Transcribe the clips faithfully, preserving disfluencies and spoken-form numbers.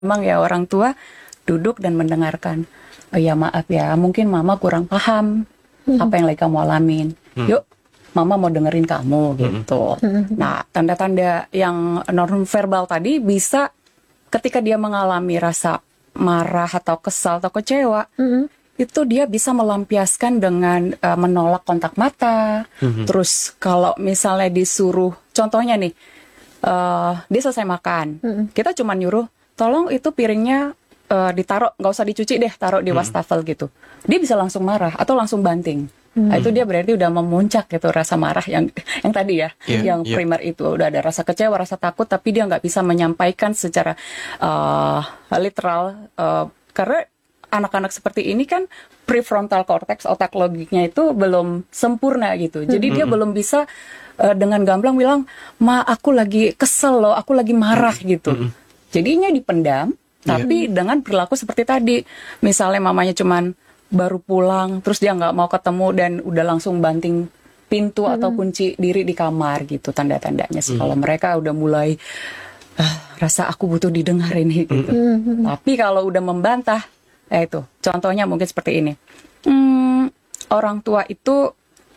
memang ya orang tua duduk dan mendengarkan. Oh ya maaf ya, mungkin mama kurang paham apa yang lagi kamu alamin. Hmm. Yuk, mama mau dengerin kamu gitu. Nah, tanda-tanda yang non-verbal tadi bisa ketika dia mengalami rasa marah atau kesal atau kecewa, itu dia bisa melampiaskan dengan uh, menolak kontak mata. Terus kalau misalnya disuruh, contohnya nih, uh, dia selesai makan, kita cuma nyuruh, tolong itu piringnya uh, ditaruh, nggak usah dicuci deh, taruh di wastafel gitu. Dia bisa langsung marah atau langsung banting. Nah, itu dia berarti udah memuncak gitu rasa marah yang yang tadi ya, Yeah, yang yeah. primer itu udah ada rasa kecewa, rasa takut, tapi dia nggak bisa menyampaikan secara uh, literal uh, karena anak-anak seperti ini kan prefrontal cortex, otak logiknya itu belum sempurna gitu. Jadi dia belum bisa uh, dengan gamblang bilang, "Ma, aku lagi kesel loh, aku lagi marah," gitu. Jadinya dipendam, tapi dengan perilaku seperti tadi. Misalnya mamanya cuman baru pulang, terus dia nggak mau ketemu dan udah langsung banting pintu atau kunci diri di kamar gitu, tanda-tandanya sih. Kalau mereka udah mulai ah, rasa aku butuh didengarin nih gitu. Tapi kalau udah membantah, ya itu contohnya mungkin seperti ini. Hmm, orang tua itu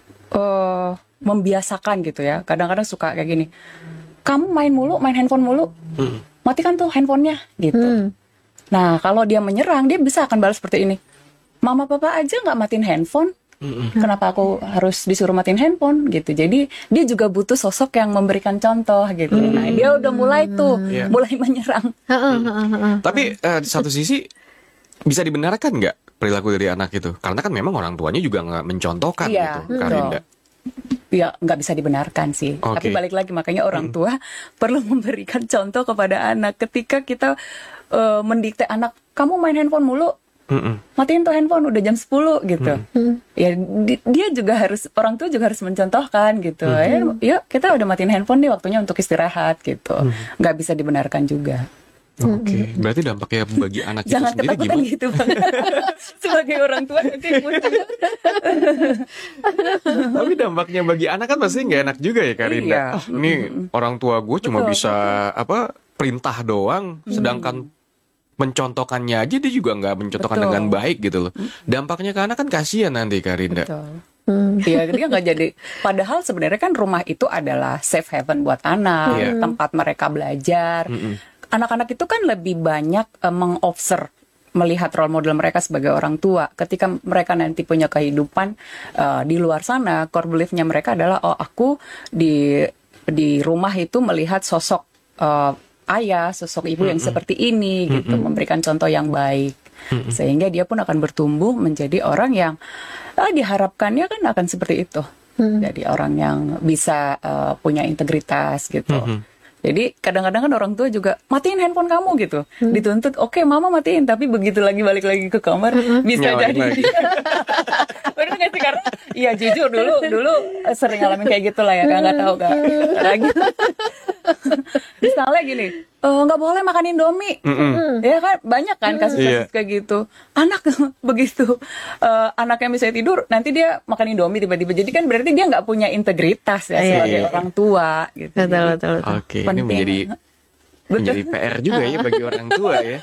eh, membiasakan gitu ya. Kadang-kadang suka kayak gini. Kamu main mulu, main handphone mulu, matikan tuh handphonenya gitu. Nah kalau dia menyerang, dia bisa akan balas seperti ini. Mama papa aja nggak matiin handphone, kenapa aku harus disuruh matiin handphone gitu. Jadi dia juga butuh sosok yang memberikan contoh gitu. Nah dia udah mulai tuh, Yeah. mulai menyerang. Tapi eh, di satu sisi bisa dibenarkan nggak perilaku dari anak itu? Karena kan memang orang tuanya juga nggak mencontohkan Iya, gitu, betul. Karinda. Ya nggak bisa dibenarkan sih. Oke. Tapi balik lagi makanya orang tua perlu memberikan contoh kepada anak. Ketika kita eh, mendikte anak, kamu main handphone mulu, Mm-mm. matiin tuh handphone udah jam sepuluh gitu. Ya di- dia juga harus, orang tua juga harus mencontohkan gitu. Ya, yuk kita udah matiin handphone nih, waktunya untuk istirahat gitu. Nggak bisa dibenarkan juga. Oke, berarti dampaknya bagi anak itu Jangan sendiri ketakutan gimana? gitu Bang. Sebagai orang tua nanti muncul. Tapi dampaknya bagi anak kan pasti nggak enak juga ya, Karinda. Iya. Oh, ini orang tua gue cuma Betul. bisa apa perintah doang, sedangkan mencontohkannya aja dia juga nggak mencontohkan Betul. dengan baik gitu loh. Dampaknya ke anak kan kasihan nanti, Karinda. Betul. Iya, dia nggak jadi. Padahal sebenarnya kan rumah itu adalah safe haven buat anak, Iya. tempat mereka belajar. Anak-anak itu kan lebih banyak eh, mengobserv, melihat role model mereka sebagai orang tua. Ketika mereka nanti punya kehidupan eh, di luar sana, core belief-nya mereka adalah, oh aku di di rumah itu melihat sosok eh, ayah, sosok ibu yang seperti ini gitu, memberikan contoh yang baik. Sehingga dia pun akan bertumbuh menjadi orang yang ah, diharapkannya kan akan seperti itu. Jadi orang yang bisa eh, punya integritas gitu. Jadi kadang-kadang kan orang tua juga matiin handphone kamu gitu, dituntut. Oke, mama matiin, tapi begitu lagi balik lagi ke kamar bisa Nyalain jadi. lagi. Bener nggak sih, karena iya jujur dulu dulu sering ngalamin kayak gitu lah ya, kak nggak tahu kak. Lagi misalnya gini, "Eh, nggak boleh makan Indomie, ya kan banyak kan kasus-kasus Iya. kayak gitu. Anak begitu eh, anaknya misalnya tidur, nanti dia makan Indomie tiba-tiba. Jadi kan berarti dia nggak punya integritas ya Iya, sebagai iya. orang tua gitu. Betul, Jadi, betul, betul. Oke, ini Penting. menjadi Betul. menjadi P R juga ya bagi orang tua ya.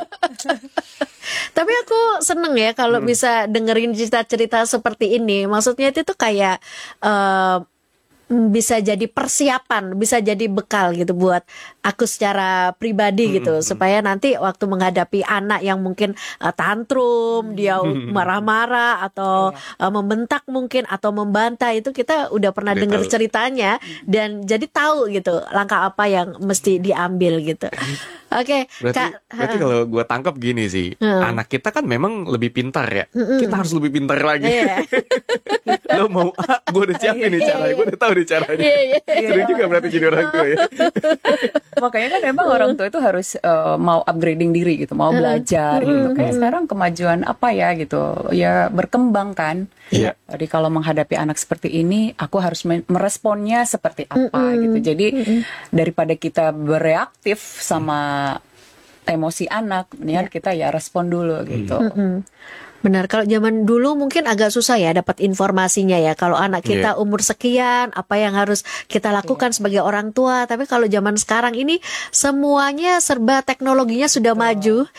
Tapi aku seneng ya kalau bisa dengerin cerita-cerita seperti ini. Maksudnya itu tuh kayak eh, bisa jadi persiapan, bisa jadi bekal gitu buat aku secara pribadi gitu, supaya nanti waktu menghadapi anak yang mungkin eh, tantrum, dia marah-marah atau eh, membentak mungkin atau membantah, itu kita udah pernah Udah dengar tahu. ceritanya dan jadi tahu gitu langkah apa yang mesti diambil gitu. Oke, Berarti, Kak. berarti kalau gue tangkap gini sih, anak kita kan memang lebih pintar ya. Kita harus lebih pintar lagi. Iya. Lo mau A, gue udah siapin nih caranya, gue udah tahu nih caranya. Iya, iya. Seru juga berarti jadi orang tua ya. Makanya kan emang orang tua itu harus eh, mau upgrading diri gitu, mau belajar gitu. Kayak sekarang kemajuan apa ya gitu, ya berkembang kan. Iya. Jadi kalau menghadapi anak seperti ini, aku harus me- meresponnya seperti apa gitu. Jadi daripada kita bereaktif sama emosi anak, mendingan kita ya respon dulu gitu. Mm-mm. Benar, kalau zaman dulu mungkin agak susah ya dapat informasinya ya. Kalau anak kita Iya. umur sekian, apa yang harus kita lakukan sebagai orang tua. Tapi kalau zaman sekarang ini semuanya serba teknologinya sudah maju.